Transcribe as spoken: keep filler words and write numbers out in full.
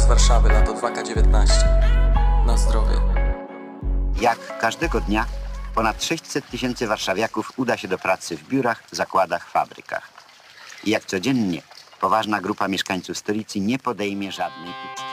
Warszawy, lato dwa K dziewiętnaście. Na zdrowie. Jak każdego dnia ponad sześćset tysięcy warszawiaków uda się do pracy w biurach, zakładach, fabrykach. I jak codziennie poważna grupa mieszkańców stolicy nie podejmie żadnej uczty.